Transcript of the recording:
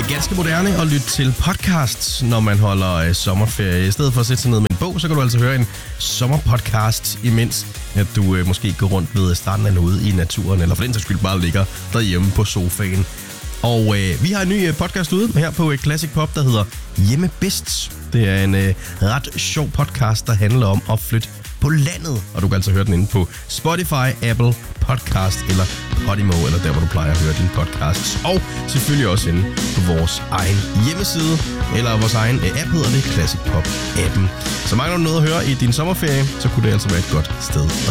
ganske moderne at lytte til podcasts, når man holder sommerferie. I stedet for at sætte sig ned med en bog, så kan du altså høre en sommerpodcast, imens at du måske går rundt ved stranden eller ude i naturen, eller for den sags skyld bare ligger derhjemme på sofaen. Og vi har en ny podcast ude her på Classic Pop, der hedder Hjemme Bedst. Det er en ret sjov podcast, der handler om at flytte på landet. Og du kan altså høre den inde på Spotify, Apple Podcast eller Podimo, eller der, hvor du plejer at høre dine podcasts. Og selvfølgelig også inde på vores egen hjemmeside, eller vores egen app hedder det, Classic Pop-appen. Så mangler du noget at høre i din sommerferie, så kunne det altså være et godt sted